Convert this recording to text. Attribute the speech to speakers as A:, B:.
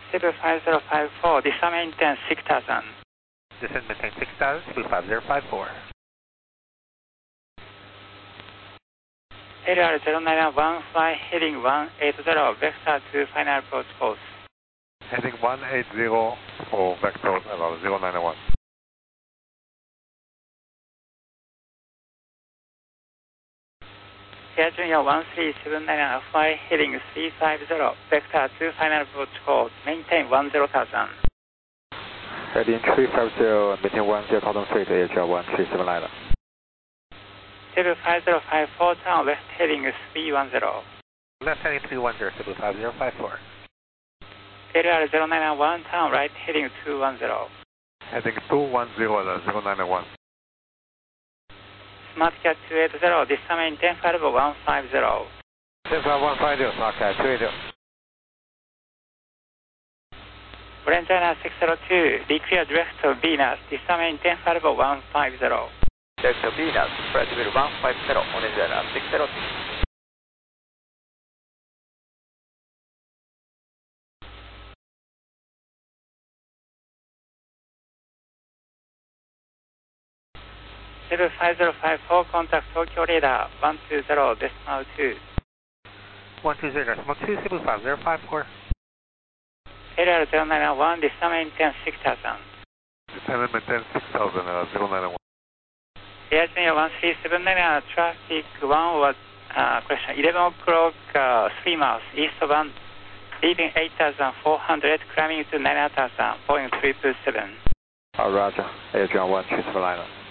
A: 75054, descend maintain 6000.
B: Descend maintain 6000, 75054.
A: LR091, fly heading 180, vector to final approach course.
C: Heading 180 for vector about 091.
A: Air Junior 1379, fly heading 350, vector to final approach course, maintain 10,000.
D: Heading 350, maintain 10,000 feet, Air Junior 1379.
A: 75054, turn left heading 310.
B: Left heading 310, 75054.
A: LR091, turn right heading 210.
C: Heading 210, 091.
A: SmartCat 280, descend maintain 55150.
D: 150, SmartCat 280.
A: Brentana 602, declare direct to Venus, descend maintain 55150.
D: Direct to Venus, flight level 150, Onegana 602.
A: Level 5054, contact Tokyo radar 120, decimal 2.
B: 120, decimal 2, 75054.
A: LR091, descend maintain 6000.
C: Descend maintain 6000, 091.
A: Air Junior 1379, traffic 1 was, question, 11 o'clock, 3 miles, eastbound, leaving 8400, climbing to 9000, Boeing 777.
D: Roger, Air Junior 1379.